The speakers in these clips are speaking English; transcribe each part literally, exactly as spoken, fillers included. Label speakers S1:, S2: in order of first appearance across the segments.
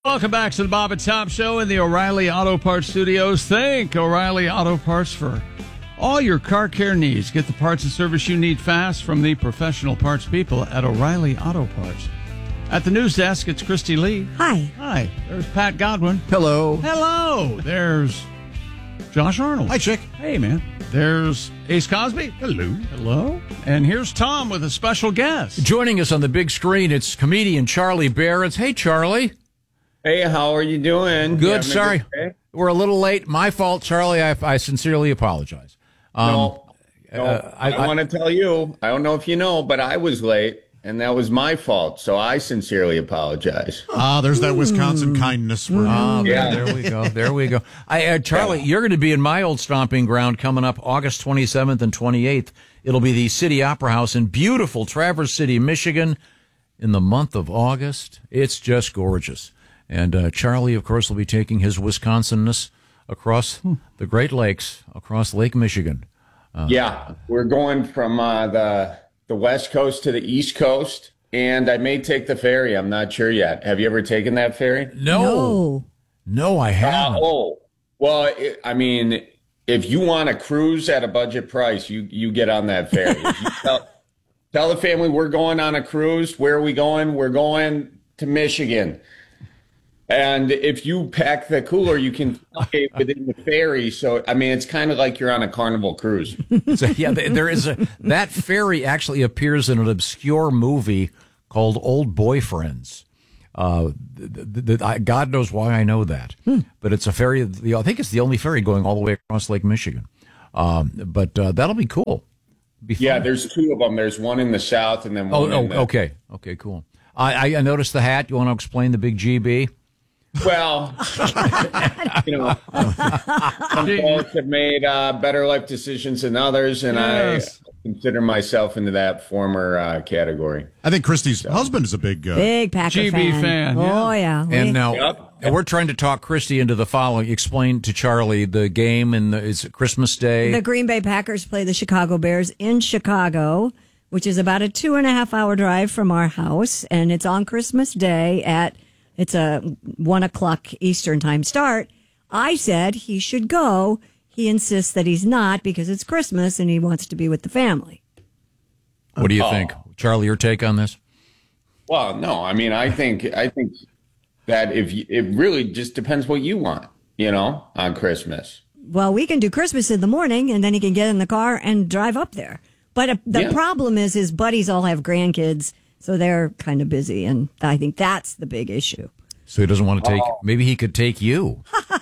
S1: Welcome back to the Bob and Tom Show in the O'Reilly Auto Parts Studios. Thank O'Reilly Auto Parts for all your car care needs. Get the parts and service you need fast from the professional parts people at O'Reilly Auto Parts. At the news desk, it's Christy Lee.
S2: Hi.
S1: Hi. There's Pat Godwin.
S3: Hello.
S1: Hello. There's Josh Arnold.
S3: Hi, Chick.
S1: Hey, man. There's Ace Cosby. Hello. Hello. And here's Tom with a special guest.
S4: Joining us on the big screen, it's comedian Charlie Berens. Hey, Charlie.
S5: Hey, how are you doing?
S4: Good.
S5: You
S4: Sorry.
S5: good
S4: We're a little late. My fault, Charlie. I, I sincerely apologize. Um,
S5: no, no
S4: uh,
S5: I, I, I want to tell you, I don't know if you know, but I was late, and that was my fault, so I sincerely apologize.
S3: Ah, there's that Wisconsin kindness. Word.
S4: Oh,
S5: Yeah.
S4: there, there we go. There we go. I, uh, Charlie, you're going to be in my old stomping ground coming up August twenty-seventh and twenty-eighth. It'll be the City Opera House in beautiful Traverse City, Michigan, in the month of August. It's just gorgeous. And uh, Charlie, of course, will be taking his Wisconsinness across the Great Lakes, across Lake Michigan. Uh,
S5: yeah, we're going from uh, the the West Coast to the East Coast, and I may take the ferry. I'm not sure yet. Have you ever taken that ferry?
S4: No. No, no I haven't.
S5: Uh, oh, well, it, I mean, if you want a cruise at a budget price, you, you get on that ferry. You tell, tell the family we're going on a cruise. Where are we going? We're going to Michigan. And if you pack the cooler, you can stay within the ferry. So, I mean, it's kind of like you're on a Carnival cruise.
S4: So, yeah, there is a that ferry actually appears in an obscure movie called Old Boyfriends. Uh, the, the, the, I, God knows why I know that, hmm. but it's a ferry. The, I think it's the only ferry going all the way across Lake Michigan. Um, but uh, that'll be cool. Be
S5: yeah, there's two of them. There's one in the south, and then one.
S4: Oh,
S5: in
S4: oh
S5: the...
S4: okay, okay, cool. I, I noticed the hat. You want to explain the big G B?
S5: Well, you know, some folks have made uh, better life decisions than others, and yes. I consider myself into that former uh, category.
S3: I think Christy's so. husband is a big, uh,
S2: big Packer
S1: G B
S2: fan.
S1: fan.
S2: Oh yeah,
S4: yeah. And now
S5: yep.
S4: and we're trying to talk Christy into the following. Explain to Charlie the game, and it's Christmas Day.
S2: The Green Bay Packers play the Chicago Bears in Chicago, which is about a two and a half hour drive from our house, and it's on Christmas Day at. It's a one o'clock Eastern time start. I said he should go. He insists that he's not because it's Christmas and he wants to be with the family.
S4: What do you
S5: oh.
S4: think, Charlie? Your take on this?
S5: Well, no, I mean, I think I think that if you, it really just depends what you want, you know, on Christmas.
S2: Well, we can do Christmas in the morning, and then he can get in the car and drive up there. But uh, the yeah. problem is his buddies all have grandkids. So they're kind of busy, and I think that's the big issue.
S4: So he doesn't want to take, oh. maybe he could take you.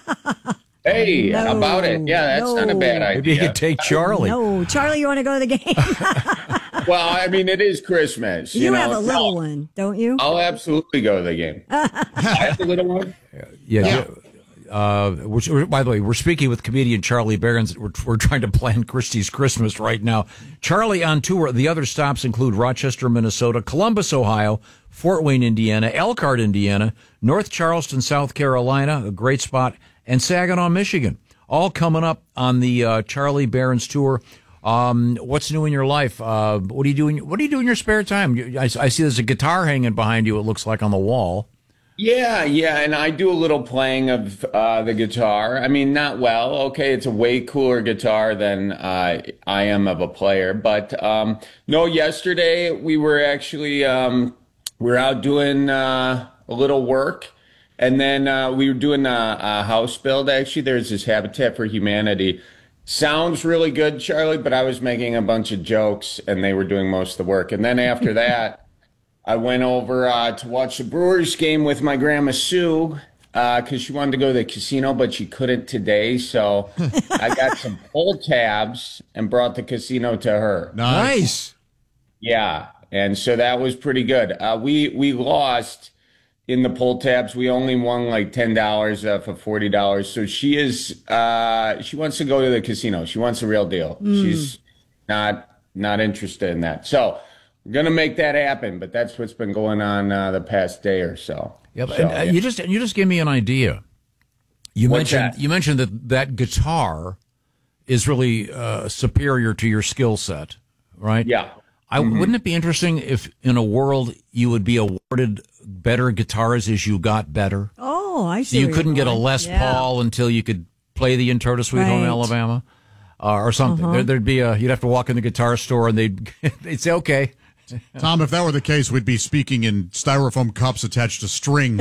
S5: Hey,
S2: no,
S5: how about it? Yeah, that's
S2: no.
S5: not a bad idea.
S4: Maybe he could take Charlie.
S2: No, Charlie, you want to go to the game?
S5: Well, I mean, it is Christmas. You,
S2: you
S5: know?
S2: have a little
S5: no,
S2: one, don't you?
S5: I'll absolutely go to the game. I have a little one.
S4: Yeah. yeah. yeah. Uh, we're, by the way, we're speaking with comedian Charlie Berens. We're, we're trying to plan Christie's Christmas right now. Charlie on tour. The other stops include Rochester, Minnesota, Columbus, Ohio, Fort Wayne, Indiana, Elkhart, Indiana, North Charleston, South Carolina, a great spot, and Saginaw, Michigan. All coming up on the uh, Charlie Berens tour. Um, what's new in your life? Uh, what do you do? In, what do you do in your spare time? I, I see there's a guitar hanging behind you. It looks like on the wall.
S5: Yeah, yeah, and I do a little playing of uh, the guitar. I mean, not well. Okay, it's a way cooler guitar than uh, I am of a player. But um, no, yesterday we were actually um, we were out doing uh, a little work, and then uh, we were doing a, a house build. Actually, there's this Habitat for Humanity. Sounds really good, Charlie, but I was making a bunch of jokes, and they were doing most of the work. And then after that. I went over uh, to watch the Brewers game with my grandma Sue because uh, she wanted to go to the casino, but she couldn't today. So I got some pull tabs and brought the casino to her.
S4: Nice.
S5: Yeah, and so that was pretty good. Uh, we we lost in the pull tabs. We only won like ten dollars uh, for forty dollars. So she is uh, she wants to go to the casino. She wants the real deal. Mm. She's not not interested in that. So. We're gonna make that happen, but that's what's been going on uh, the past day or so.
S4: Yep.
S5: So,
S4: and, uh,
S5: yeah.
S4: You just you just gave me an idea. You
S5: What's
S4: mentioned
S5: that?
S4: you mentioned that that guitar is really uh, superior to your skill set, right?
S5: Yeah.
S4: I mm-hmm. Wouldn't it be interesting if in a world you would be awarded better guitars as you got better?
S2: Oh. Oh, I see.
S4: So you
S2: where
S4: couldn't
S2: you're
S4: get a
S2: going.
S4: Les
S2: Yeah.
S4: Paul until you could play the intro to Sweet Home
S2: Right.
S4: Alabama, uh, or something.
S2: Uh-huh.
S4: There, there'd be a you'd have to walk in the guitar store and they'd they'd say, okay.
S3: Tom, if that were the case, we'd be speaking in styrofoam cups attached to strings.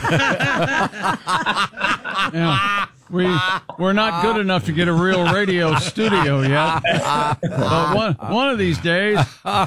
S1: Yeah. We we're not good enough to get a real radio studio yet. But one one of these days,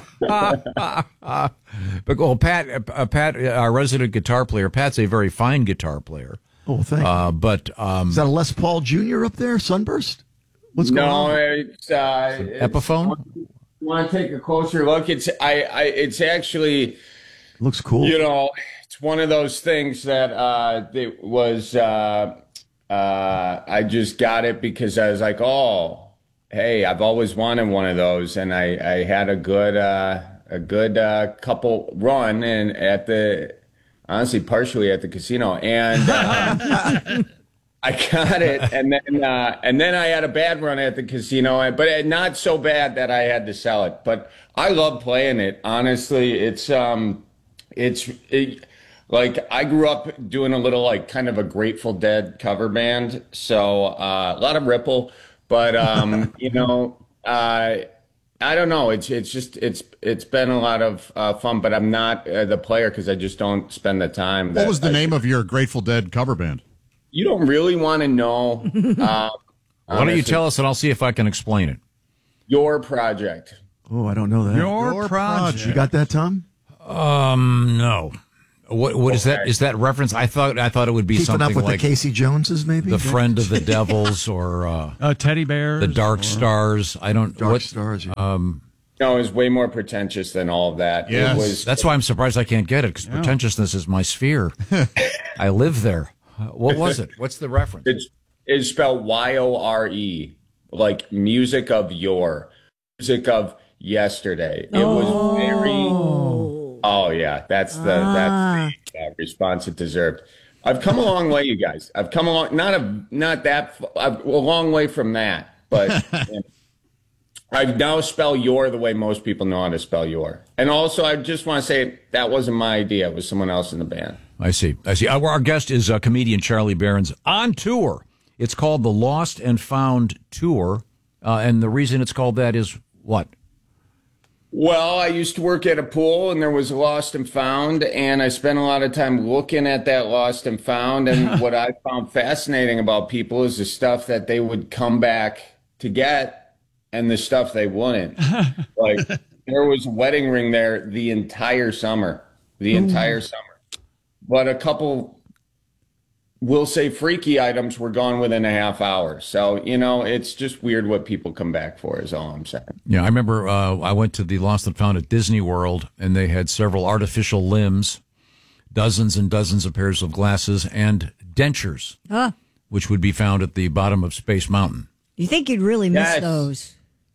S4: But well, Pat, uh, Pat, uh, our resident guitar player, Pat's a very fine guitar player.
S6: Oh, thank you.
S4: Uh, but um,
S6: Is that a Les Paul Junior up there, Sunburst? What's going
S5: No,
S6: on?
S5: it's, uh, it's
S4: Epiphone?
S5: Want to take a closer look? It's I, I it's actually,
S6: Looks cool.
S5: you know, it's one of those things that uh, it was. Uh, uh, I just got it because I was like, oh, hey, I've always wanted one of those, and I, I had a good uh, a good uh, couple run and at the honestly partially at the casino, and uh, I got it, and then uh, and then I had a bad run at the casino, but not so bad that I had to sell it. But I love playing it. Honestly, it's um, it's it, like I grew up doing a little like kind of a Grateful Dead cover band, so uh, a lot of Ripple, but um, you know, uh, I don't know. It's it's just it's it's been a lot of uh, fun, but I'm not uh, the player because I just don't spend the time.
S3: What
S5: that
S3: was the
S5: I
S3: name
S5: should.
S3: of your Grateful Dead cover band?
S5: You don't really want to know. Uh,
S4: why don't you
S5: honestly.
S4: tell us and I'll see if I can explain it.
S5: Your project?
S6: Oh, I don't know that.
S1: your,
S3: Your
S1: project.
S6: You got that, Tom?
S4: Um, no. What what is that?
S5: Okay.
S4: Is that reference? I thought I thought it would be
S6: Keeping
S4: something
S6: up with
S4: like
S6: the Casey Joneses, maybe?
S4: the Friend of the Devils or uh,
S1: uh, teddy bears,
S4: the Dark
S1: or-
S4: Stars. I don't.
S6: Dark
S4: what,
S6: Stars. yeah.
S4: Um,
S5: No, it was way more pretentious than all of that.
S3: Yes.
S5: It was.
S4: that's why I'm surprised I can't get it because pretentiousness is my sphere. I live there. Uh, What was it? What's the reference?
S5: It's it's spelled Y O R E, like music of yore, music of yesterday. It was very. Oh yeah, that's the that's the uh, response it deserved. I've come a long way, you guys. I've come along, not a not that f- I've, a long way from that, but you know, I now spell your the way most people know how to spell your. And also, I just want to say that wasn't my idea; it was someone else in the band.
S4: I see. I see. Our, our guest is uh, comedian Charlie Behrens on tour. It's called the Lost and Found Tour, uh, and the reason it's called that is what?
S5: Well, I used to work at a pool and there was a lost and found, and I spent a lot of time looking at that lost and found. And what I found fascinating about people is the stuff that they would come back to get and the stuff they wouldn't. Like there was a wedding ring there the entire summer, the entire summer. But a couple, we'll say freaky items were gone within a half hour. So, you know, it's just weird what people come back for is all I'm saying.
S4: Yeah, I remember uh, I went to the Lost and Found at Disney World, and they had several artificial limbs, dozens and dozens of pairs of glasses, and dentures,
S2: Huh.
S4: which would be found at the bottom of Space Mountain.
S2: You think you'd really miss
S5: Yes.
S2: those?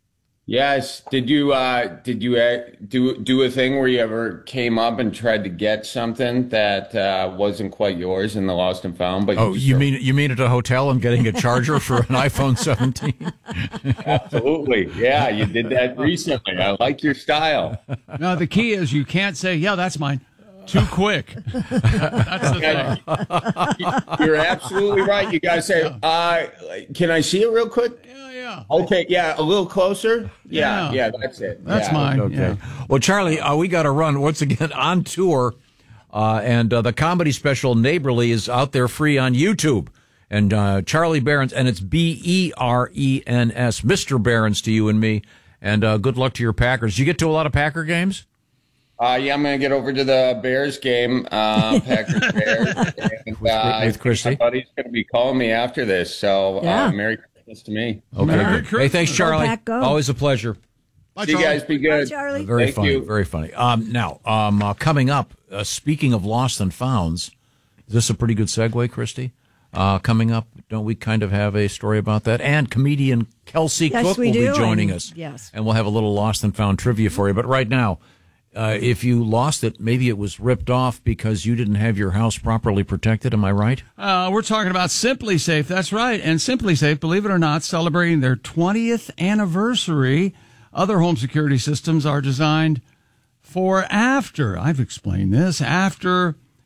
S5: Yes. Did you uh, did you uh, do do a thing where you ever came up and tried to get something that uh, wasn't quite yours in the lost and found? But
S4: Oh, you
S5: sure-
S4: mean you mean at a hotel and getting a charger for an iPhone seventeen?
S5: absolutely? Yeah, you did that recently. I like your style.
S1: No, the key is you can't say, "Yeah, that's mine," too quick. That's the thing.
S5: You're absolutely right. You guys say, uh, "Can I see it real quick?"
S1: Yeah, yeah.
S5: Okay, yeah, a little closer. Yeah,
S1: Yeah.
S5: yeah, that's it.
S1: That's
S5: Yeah.
S1: mine.
S4: Okay.
S1: Yeah.
S4: Well, Charlie, uh, we got to run once again on tour, uh, and uh, the comedy special Neighborly is out there free on YouTube. And uh, Charlie Behrens, and it's B E R E N S, Mister Behrens to you and me. And uh, good luck to your Packers. Did you get to a lot of Packer games?
S5: Uh, yeah, I'm going to get over to the Bears game, uh, Packers Bears. And, uh,
S4: with Christy?
S5: My buddy's going to be calling me after this. So
S2: Yeah.
S5: uh, Merry Christmas to me.
S4: Okay,
S1: Merry
S4: good. Hey, thanks,
S1: Christmas.
S4: Charlie.
S2: Go Pack, go.
S4: Always a pleasure.
S3: Bye,
S5: See you
S3: Charlie.
S5: guys. Be
S2: Hi,
S5: good.
S2: Charlie.
S4: Very
S5: Thank
S4: funny.
S5: you.
S4: Very funny. Um, now, um, uh, coming up, uh, speaking of lost and founds, is this a pretty good segue, Christy? Uh, coming up, don't we kind of have a story about that? And comedian Kelsey
S2: Yes,
S4: Cook
S2: we
S4: will
S2: do,
S4: be joining
S2: and-
S4: us.
S2: yes.
S4: And we'll have a little lost and found trivia for you. But right now, uh, if you lost it, maybe it was ripped off because you didn't have your house properly protected. Am I right?
S1: Uh, we're talking about Simply Safe. That's right. And Simply Safe, believe it or not, celebrating their twentieth anniversary. Other home security systems are designed for after, I've explained this, after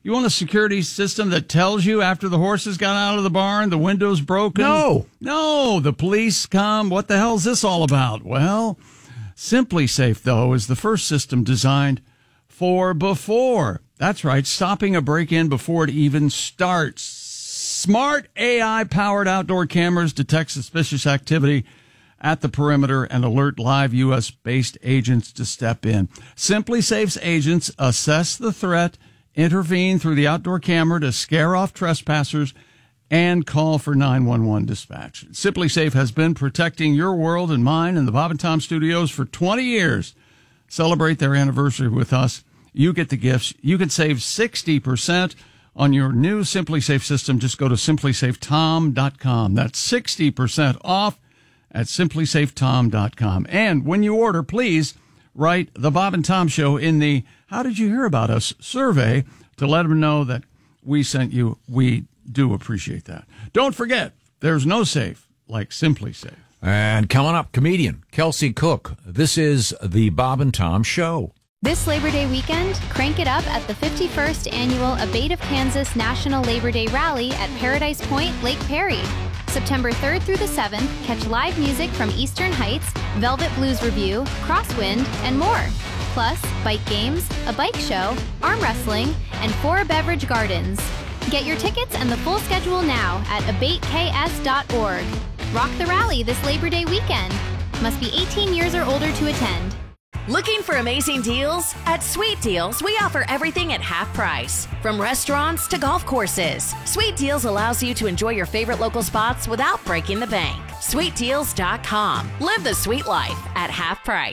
S1: You want a security system that tells you after the horses got out of the barn, the window's broken?
S4: No.
S1: No, the police come. What the hell is this all about? Well, Simply Safe, though, is the first system designed for before. That's right, stopping a break-in before it even starts. Smart A I-powered outdoor cameras detect suspicious activity at the perimeter and alert live U S-based agents to step in. Simply Safe's agents assess the threat, intervene through the outdoor camera to scare off trespassers, and call for nine one one dispatch. Simply Safe has been protecting your world and mine in the Bob and Tom studios for twenty years. Celebrate their anniversary with us. You get the gifts. You can save sixty percent on your new Simply Safe system. Just go to simply safe tom dot com. That's sixty percent off at simply safe tom dot com. And when you order, please write the Bob and Tom Show in the How Did You Hear About Us survey to let them know that we sent you. We do appreciate that. Don't forget, there's no safe like Simply Safe.
S4: And coming up, comedian Kelsey Cook. This is the Bob and Tom Show.
S7: This Labor Day weekend, crank it up at the fifty-first Annual Abate of Kansas National Labor Day Rally at Paradise Point, Lake Perry. September third through the seventh, catch live music from Eastern Heights, Velvet Blues Review, Crosswind, and more. Plus, bike games, a bike show, arm wrestling, and four beverage gardens. Get your tickets and the full schedule now at abate k s dot org. Rock the rally this Labor Day weekend. Must be eighteen years or older to attend.
S8: Looking for amazing deals? At Sweet Deals, we offer everything at half price. From restaurants to golf courses, Sweet Deals allows you to enjoy your favorite local spots without breaking the bank. sweet deals dot com. Live the sweet life at half price.